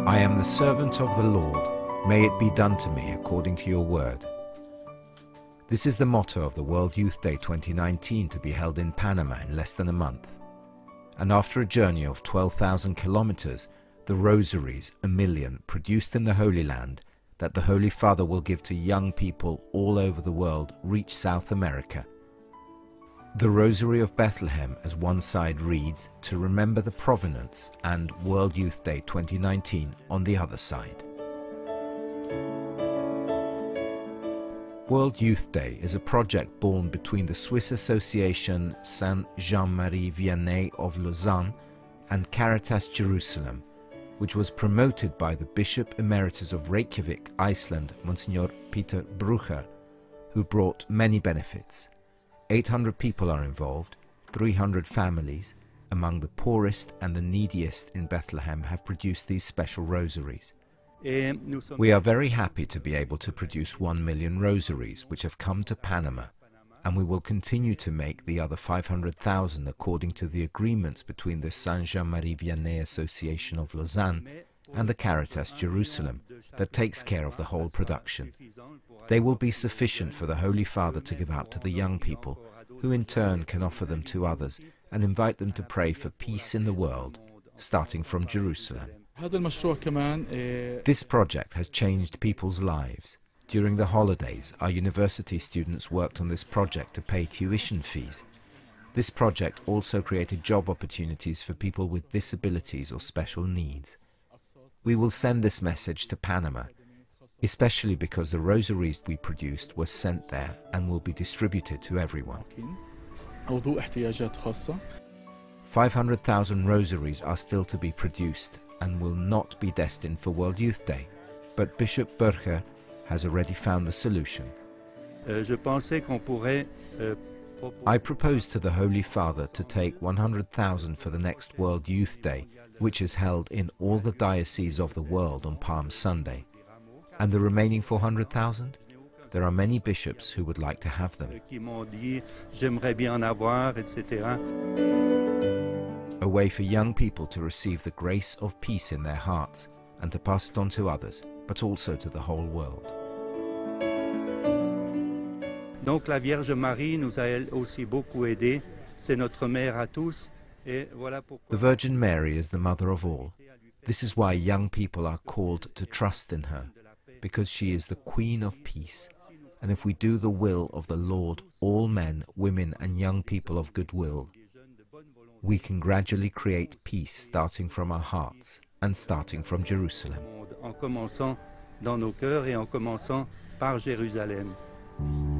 I am the servant of the Lord. May it be done to me according to your word. This is the motto of the World Youth Day 2019, to be held in Panama in less than a month. And after a journey of 12,000 kilometers, the rosaries, a million, produced in the Holy Land, that the Holy Father will give to young people all over the world, reach South America. The Rosary of Bethlehem, as one side reads, to remember the provenance, and World Youth Day 2019 on the other side. World Youth Day is a project born between the Swiss Association Saint Jean-Marie Vianney of Lausanne and Caritas Jerusalem, which was promoted by the Bishop Emeritus of Reykjavik, Iceland, Monsignor Peter Brucher, who brought many benefits. 800 people are involved, 300 families, among the poorest and the neediest in Bethlehem, have produced these special rosaries. We are very happy to be able to produce 1 million rosaries, which have come to Panama, and we will continue to make the other 500,000 according to the agreements between the Saint Jean-Marie Vianney Association of Lausanne and the Caritas Jerusalem, that takes care of the whole production. They will be sufficient for the Holy Father to give out to the young people, who in turn can offer them to others and invite them to pray for peace in the world, starting from Jerusalem. This project has changed people's lives. During the holidays, our university students worked on this project to pay tuition fees. This project also created job opportunities for people with disabilities or special needs. We will send this message to Panama, especially because the rosaries we produced were sent there and will be distributed to everyone. 500,000 rosaries are still to be produced and will not be destined for World Youth Day, but Bishop Brucher has already found the solution. I proposed to the Holy Father to take 100,000 for the next World Youth Day, which is held in all the dioceses of the world on Palm Sunday. And the remaining 400,000? There are many bishops who would like to have them. A way for young people to receive the grace of peace in their hearts and to pass it on to others, but also to the whole world. Donc la Vierge Marie nous a elle aussi beaucoup aidés. C'est notre mère à tous. The Virgin Mary is the mother of all. This is why young people are called to trust in her, because she is the Queen of Peace. And if we do the will of the Lord, all men, women and young people of good will, we can gradually create peace, starting from our hearts and starting from Jerusalem. En commençant dans nos cœurs et en commençant par Jérusalem.